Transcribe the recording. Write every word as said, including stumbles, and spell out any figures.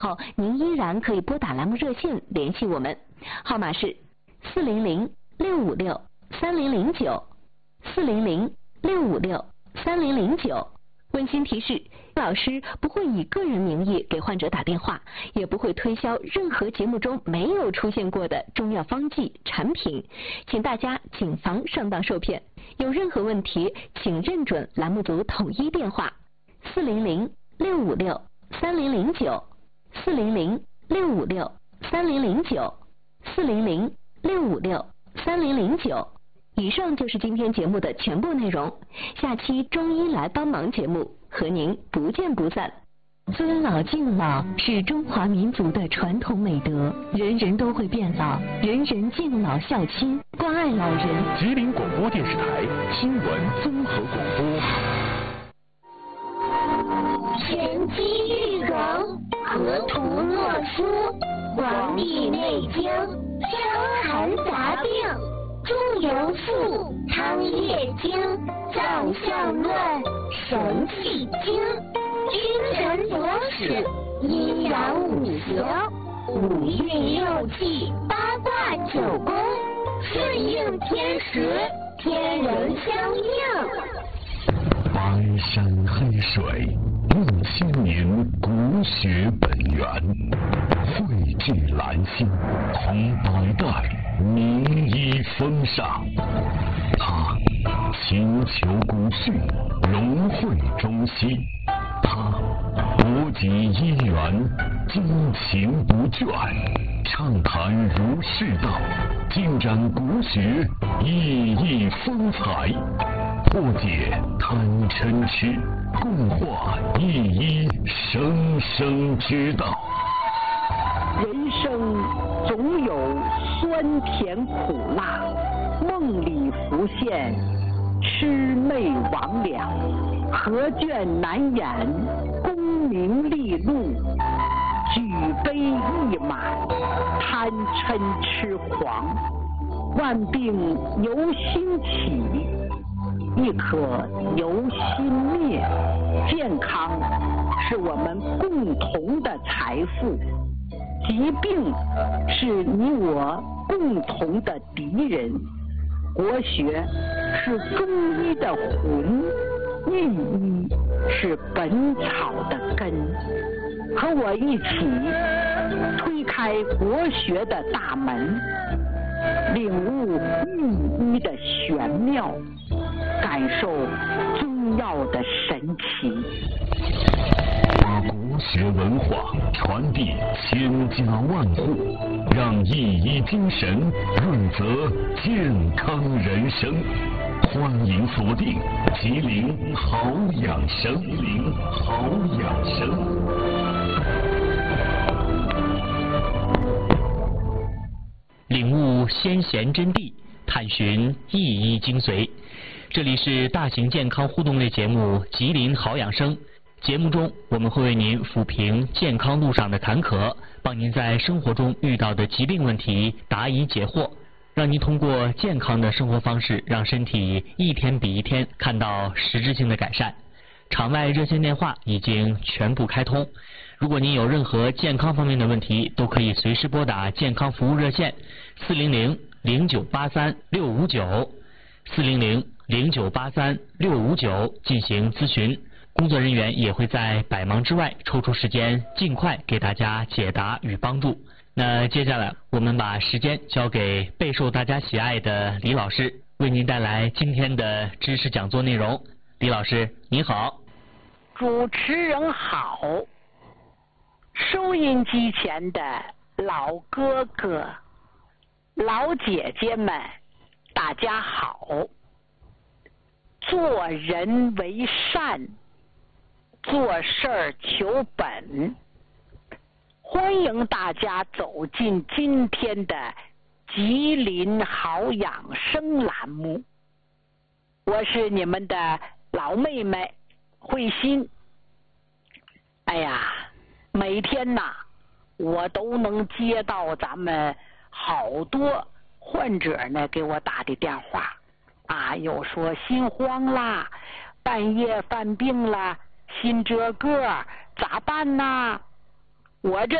好，您依然可以拨打栏目热线联系我们，号码是四零零六五六三零零九，四零零六五六三零零九。温馨提示，老师不会以个人名义给患者打电话，也不会推销任何节目中没有出现过的中药方剂产品，请大家谨防上当受骗。有任何问题，请认准栏目组统一电话四零零六五六三零零九，四零零六五六三零零九，四零零六五六三零零九。以上就是今天节目的全部内容，下期中医来帮忙节目和您不见不散。尊老敬老是中华民族的传统美德，人人都会变老，人人敬老孝亲，关爱老人。 吉林广播电视台新闻综合广播。 玄机玉容，河图洛书，黄帝内经，伤寒杂病。中游赋、汤液经、藏象论、神气经，君臣佐使，阴阳五行，五运六气，八卦九宫，顺应天时，天人相应。 白山黑水，六千年国学本源，汇聚兰心，同百代名医风尚。他勤求古训，融汇中西。他博及医源，精勤不倦，畅谈儒释道，尽展国学熠熠风采，破解贪嗔痴，共话一一生生之道。 人生总有酸甜苦辣，梦里浮现魑魅魍魉，何卷难掩功名利禄，举杯一满贪嗔痴狂。万病由心起，亦可由心灭。健康是我们共同的财富，疾病是你我共同的敌人。国学是中医的魂，御医是本草的根。和我一起推开国学的大门，领悟御医的玄妙，感受中药的神奇。 把国学文化传递千家万户，让一医精神润泽健康人生。欢迎锁定吉林好养生，吉林好养生。领悟先贤真谛，探寻一医精髓。这里是大型健康互动类节目《吉林好养生》。节目中，我们会为您抚平健康路上的坎坷，帮您在生活中遇到的疾病问题答疑解惑，让您通过健康的生活方式，让身体一天比一天看到实质性的改善。场外热线电话已经全部开通，如果您有任何健康方面的问题，都可以随时拨打健康服务热线四零零零九八三六五九，四零零零九八三六五九进行咨询。工作人员也会在百忙之外抽出时间，尽快给大家解答与帮助。那接下来我们把时间交给备受大家喜爱的李老师，为您带来今天的知识讲座内容。李老师您好。 主持人好，收音机前的老哥哥老姐姐们大家好。做人为善，做事儿求本。欢迎大家走进今天的吉林好养生栏目，我是你们的老妹妹慧心。哎呀，每天呐，我都能接到咱们好多患者呢给我打的电话啊，又说心慌啦，半夜犯病了，心这个咋办呐？ 我这